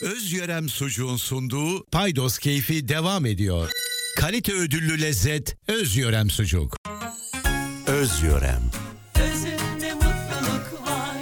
Özyörem Sucuğun sunduğu Paydos Keyfi devam ediyor. Kalite ödüllü lezzet Özyörem Sucuk. Özyörem. Özünde mutluluk var.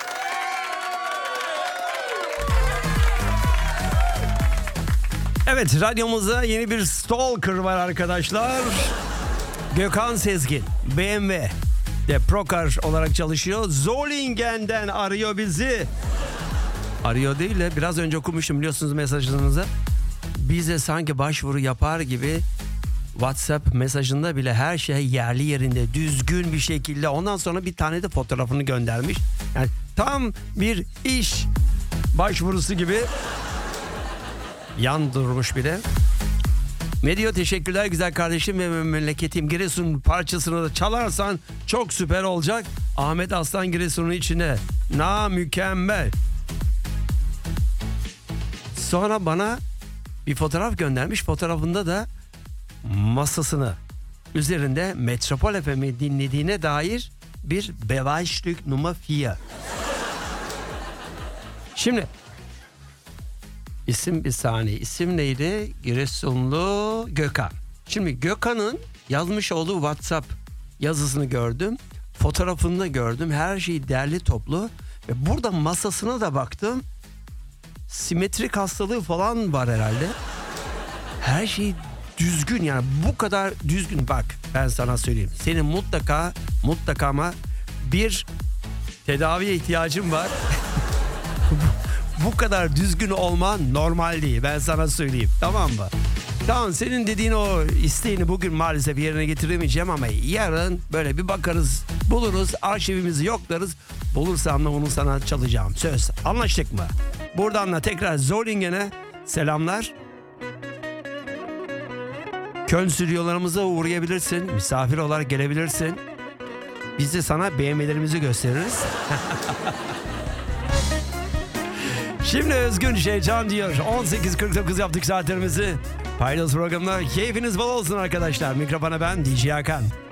Evet, radyomuzda yeni bir stalker var arkadaşlar. Gökhan Sezgin, BMW de Procar olarak çalışıyor. Zolingen'den arıyor bizi. Arıyor değil de biraz önce okumuştum biliyorsunuz mesajınızı. Bize sanki başvuru yapar gibi WhatsApp mesajında bile her şey yerli yerinde, düzgün bir şekilde. Ondan sonra bir tane de fotoğrafını göndermiş. Yani tam bir iş başvurusu gibi yan durmuş bile. Ne diyor? Teşekkürler güzel kardeşim ve memleketim Giresun parçasını da çalarsan çok süper olacak. Ahmet Aslan Giresun'un içine. Mükemmel. Sonra bana bir fotoğraf göndermiş. Fotoğrafında da masasını üzerinde Metropol FM'i dinlediğine dair bir Beweisstück Nummer 4. Şimdi İsim bir saniye. İsim neydi? Giresunlu Gökhan. Şimdi Gökhan'ın yazmış olduğu WhatsApp yazısını gördüm. Fotoğrafını da gördüm. Her şey derli toplu. Ve burada masasına da baktım. Simetrik hastalığı falan var herhalde. Her şey düzgün yani bu kadar düzgün. Bak ben sana söyleyeyim. Senin mutlaka ama bir tedaviye ihtiyacın var. Bu kadar düzgün olman normal değil. Ben sana söyleyeyim. Tamam mı? Tamam senin dediğin o isteğini bugün maalesef yerine getiremeyeceğim ama yarın böyle bir bakarız, buluruz, arşivimizi yoklarız. Bulursam da bunu sana çalacağım. Söz. Anlaştık mı? Buradan da tekrar Zolingen'e selamlar. Köln stüdyolarımıza uğrayabilirsin. Misafir olarak gelebilirsin. Biz de sana BMW'lerimizi gösteririz. Şimdi Özgün Şeycan diyor. 18.49 yaptık saatlerimizi. Paydos programında keyfiniz bol olsun arkadaşlar. Mikrofona ben DJ Hakan.